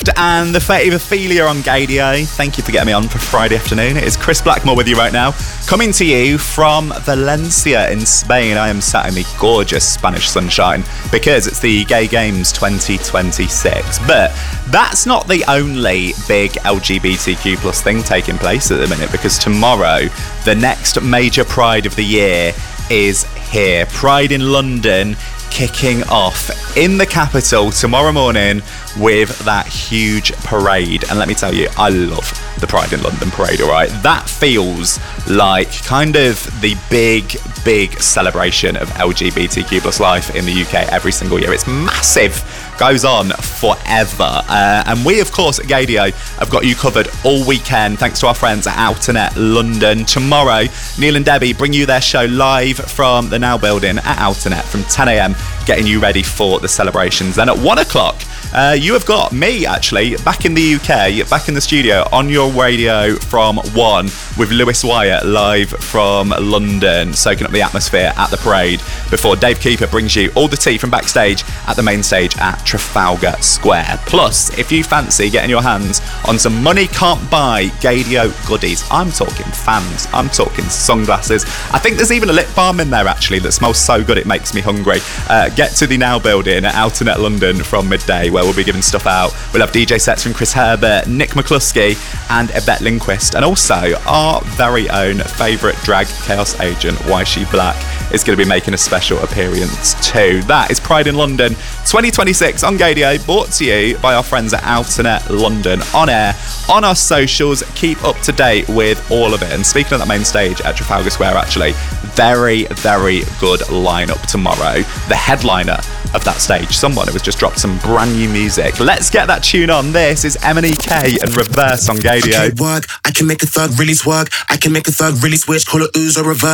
and the fate of Ophelia on Gaydio. Thank you for getting me on for Friday afternoon. It is Chris Blackmore with you right now, coming to you from Valencia in Spain. I am sat in the gorgeous Spanish sunshine because it's the Gay Games 2026. But that's not the only big LGBTQ plus thing taking place at the minute, because tomorrow, the next major Pride of the year is here. Pride in London kicking off in the capital tomorrow morning with that huge parade. And let me tell you, I love the Pride in London parade, all right? That feels like kind of the big celebration of LGBTQ plus life in the UK every single year. It's massive, goes on forever. And we, of course, at Gaydio have got you covered all weekend, thanks to our friends at Outernet London. Tomorrow, Neil and Debbie bring you their show live from the Now Building at Outernet from 10 a.m, getting you ready for the celebrations. Then at 1 o'clock, you have got me, actually, back in the UK, back in the studio, on your radio from 1 with Lewis Wyatt live from London, soaking up the atmosphere at the parade before Dave Keeper brings you all the tea from backstage at the main stage at Trafalgar Square. Plus, if you fancy getting your hands on some money can't buy Gaydio goodies, I'm talking fans, I'm talking sunglasses. I think there's even a lip balm in there, actually, that smells so good it makes me hungry. Get to the Now Building at Outernet London from midday, where we'll be giving stuff out. We'll have DJ sets from Chris Herbert, Nick McCluskey and Yvette Lindquist, and also our very own favourite drag chaos agent, Why She Black, is going to be making a special appearance too. That is Pride in London 2026 on Gaydio, brought to you by our friends at Outernet London, on air, on our socials. Keep up to date with all of it. And speaking of that main stage at Trafalgar Square, actually, very good lineup tomorrow. The headliner of that stage, someone who has just dropped some brand new music. Let's get that tune on. This is MNEK and Reverse on Gaydio. I can make a thug really twerk. I can make a thug really switch. Call it ooze or reverse.